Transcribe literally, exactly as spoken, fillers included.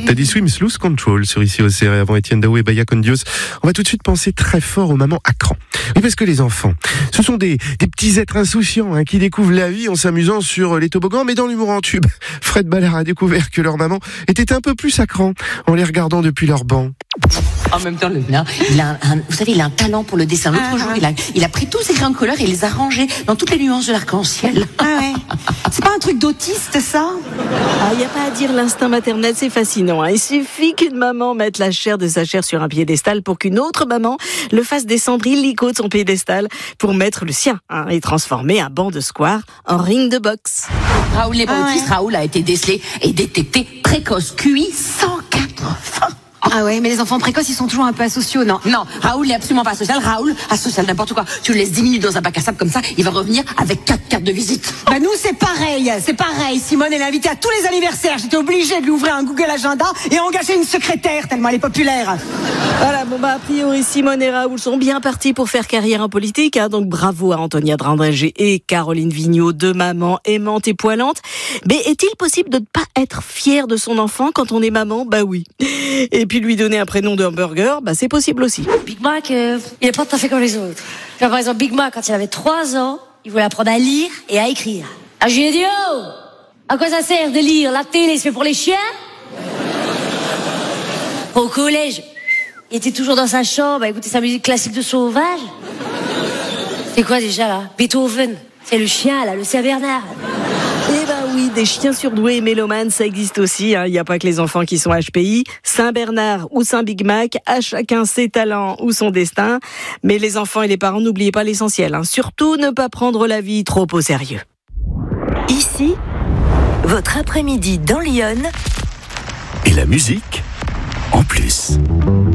T'as dit Swims Lose Control sur Ici au C R avant Etienne Daou et Baya Condios. On va tout de suite penser très fort aux mamans à cran. Oui, parce que les enfants, ce sont des, des petits êtres insouciants hein, qui découvrent la vie en s'amusant sur les toboggans, mais dans l'humour en tube. Fred Ballard a découvert que leur maman était un peu plus à cran en les regardant depuis leur banc. En même temps, le nain, il a un, un, vous savez, il a un talent pour le dessin. L'autre Ah, jour, ah. il a, il a pris tous ses crayons de couleur et il les a rangés dans toutes les nuances de l'arc-en-ciel. Ah ouais. C'est pas un truc d'autiste, ça? Ah, il n'y a pas à dire, l'instinct maternel, c'est fascinant. Hein. Il suffit qu'une maman mette la chair de sa chair sur un piédestal pour qu'une autre maman le fasse descendre illico de son piédestal pour mettre le sien hein, et transformer un banc de square en ring de boxe. Raoul n'est pas Ah autiste. ouais. Raoul a été décelé et détecté précoce. Q I cent quatre-vingts. Ah ouais, mais les enfants précoces, ils sont toujours un peu asociaux, non? Non, Raoul n'est absolument pas social. Raoul, asocial, n'importe quoi. Tu le laisses dix minutes dans un bac à sable comme ça, il va revenir avec quatre cartes de visite. Bah nous, c'est pareil, c'est pareil. Simone, elle est invitée à tous les anniversaires. J'étais obligée de lui ouvrir un Google Agenda et engager une secrétaire, tellement elle est populaire. Voilà, bon bah a priori Simone et Raoul sont bien partis pour faire carrière en politique, hein, donc bravo à Antonia Drandrégé et Caroline Vigneault, deux mamans aimantes et poilantes. Mais est-il possible de ne pas être fier de son enfant quand on est maman? Bah oui. Et puis lui donner un prénom de hamburger, bah c'est possible aussi. Big Mac, euh, il est pas tout à fait comme les autres. Tu vois, par exemple, Big Mac, quand il avait trois ans, il voulait apprendre à lire et à écrire. Ah, je lui ai dit, oh, à quoi ça sert de lire? La télé, c'est fait pour les chiens? Au collège, il était toujours dans sa chambre à écouter sa musique classique de sauvage. C'est quoi déjà, là? Beethoven. C'est le chien, là, le Saint-Bernard. Eh ben oui, des chiens surdoués et mélomanes, ça existe aussi. Il n'y a pas que les enfants qui sont H P I. Saint-Bernard ou Saint-Big Mac, à chacun ses talents ou son destin. Mais les enfants et les parents, n'oubliez pas l'essentiel. Hein. Surtout ne pas prendre la vie trop au sérieux. Ici, votre après-midi dans Lyon. Et la musique en plus.